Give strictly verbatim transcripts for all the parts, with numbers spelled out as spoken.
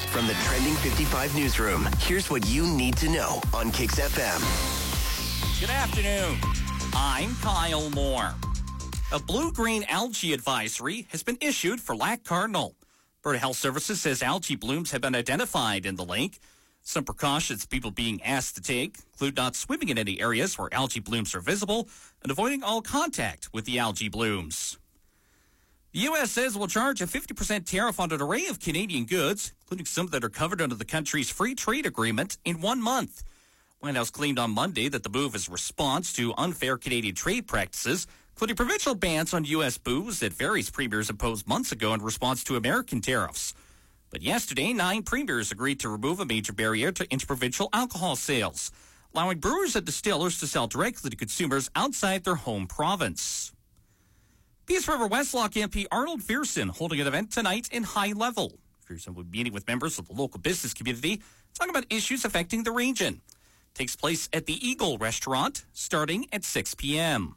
From the Trending fifty-five newsroom, here's what you need to know on Kicks F M. Good afternoon. I'm Kyle Moore. A blue-green algae advisory has been issued for Lac Cardinal. Bird Health Services says algae blooms have been identified in the lake. Some precautions people being asked to take include not swimming in any areas where algae blooms are visible and avoiding all contact with the algae blooms. The U S says will charge a fifty percent tariff on an array of Canadian goods, including some that are covered under the country's free trade agreement, in one month. White House claimed on Monday that the move is a response to unfair Canadian trade practices, including provincial bans on U S booze that various premiers imposed months ago in response to American tariffs. But yesterday, nine premiers agreed to remove a major barrier to interprovincial alcohol sales, allowing brewers and distillers to sell directly to consumers outside their home province. Peace River Westlock M P Arnold Fearson holding an event tonight in High Level. Fearson will be meeting with members of the local business community, talking about issues affecting the region. Takes place at the Eagle Restaurant, starting at six p.m.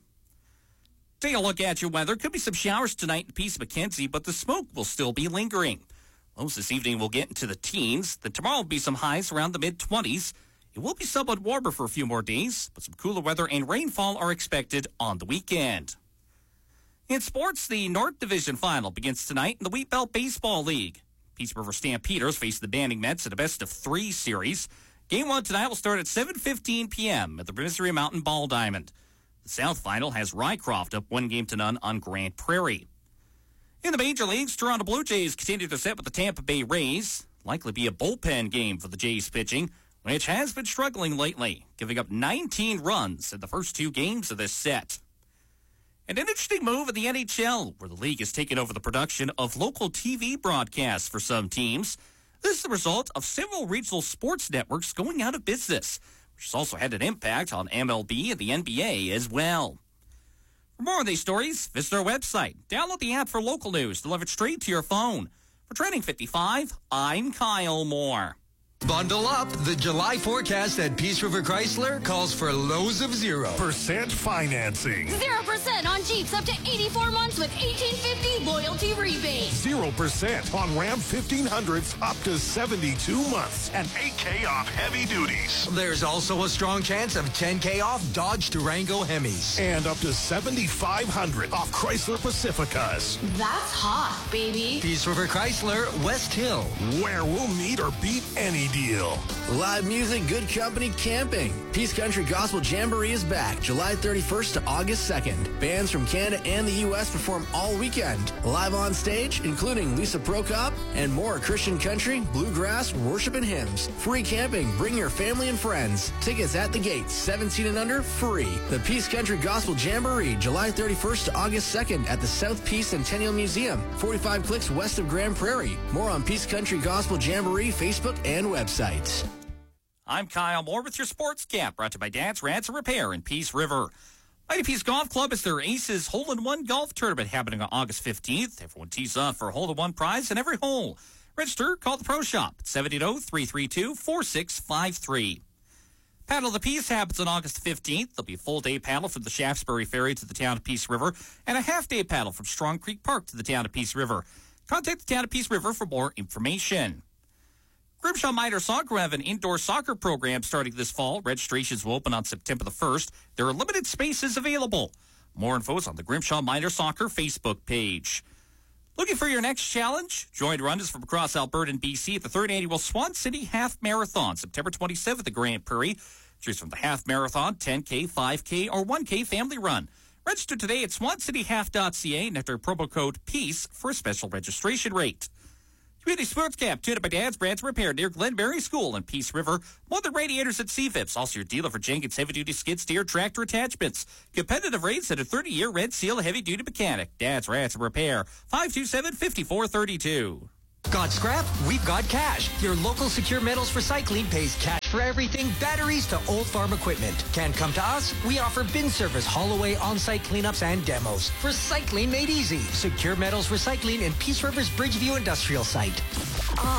Take a look at your weather. Could be some showers tonight in Peace Mackenzie, but the smoke will still be lingering. Lows this evening will get into the teens. Then tomorrow will be some highs around the mid-twenties. It will be somewhat warmer for a few more days, but some cooler weather and rainfall are expected on the weekend. In sports, the North Division Final begins tonight in the Wheat Belt Baseball League. Peace River Stampeders face the Banning Mets in a best-of-three series. Game one tonight will start at seven fifteen p.m. at the Misery Mountain Ball Diamond. The South Final has Rycroft up one game to none on Grant Prairie. In the major leagues, Toronto Blue Jays continue their set with the Tampa Bay Rays. Likely be a bullpen game for the Jays pitching, which has been struggling lately, giving up nineteen runs in the first two games of this set. An interesting move in the N H L, where the league has taken over the production of local T V broadcasts for some teams. This is the result of several regional sports networks going out of business, which has also had an impact on M L B and the N B A as well. For more on these stories, visit our website. Download the app for local news delivered straight to your phone. For Trending fifty-five, I'm Kyle Moore. Bundle up. The July forecast at Peace River Chrysler calls for lows of zero percent financing. zero percent on Jeeps up to eighty-four months with eighteen fifty loyalty rebate. zero percent on Ram fifteen hundreds up to seventy-two months and eight K off heavy duties. There's also a strong chance of ten K off Dodge Durango Hemis. And up to seventy-five hundred off Chrysler Pacificas. That's hot, baby. Peace River Chrysler, West Hill. Where we'll meet or beat any deal. Live music, good company, camping. Peace Country Gospel Jamboree is back July thirty-first to August second. Bands from Canada and the U S perform all weekend. Live on stage, including Lisa Prokop and more Christian country, bluegrass, worship, and hymns. Free camping. Bring your family and friends. Tickets at the gate, seventeen and under, free. The Peace Country Gospel Jamboree, July thirty-first to August second at the South Peace Centennial Museum, forty-five clicks west of Grand Prairie. More on Peace Country Gospel Jamboree Facebook and website. I'm Kyle Moore with your Sports Cap, brought to you by Dad's Rats and Repair in Peace River. Mighty Peace Golf Club is their Aces Hole-in-One Golf Tournament happening on August fifteenth. Everyone tees off for a hole-in-one prize in every hole. Register, call the Pro Shop at seven eight zero, three three two, four six five three. Paddle of the Peace happens on August fifteenth. There'll be a full-day paddle from the Shaftesbury Ferry to the town of Peace River and a half-day paddle from Strong Creek Park to the town of Peace River. Contact the town of Peace River for more information. Grimshaw Minor Soccer will have an indoor soccer program starting this fall. Registrations will open on September the first. There are limited spaces available. More info is on the Grimshaw Minor Soccer Facebook page. Looking for your next challenge? Join runners from across Alberta and B C at the third annual Swan City Half Marathon, September twenty-seventh at Grand Prairie. Choose from the Half Marathon, ten K, five K, or one K family run. Register today at swan city half dot c a and enter promo code PEACE for a special registration rate. Community Sports Camp, tuned up by Dad's Brands Repair near Glenberry School in Peace River. More than radiators at C V I Ps. Also your dealer for Jenkins heavy-duty skid steer tractor attachments. Competitive rates and a thirty-year Red Seal heavy-duty mechanic. Dad's Rats Repair, five two seven, five four three two. Got scrap? We've got cash. Your local Secure Metals Recycling pays cash for everything, batteries to old farm equipment. Can't come to us? We offer bin service, haul away, on-site cleanups, and demos. Recycling made easy. Secure Metals Recycling in Peace River's Bridgeview Industrial Site.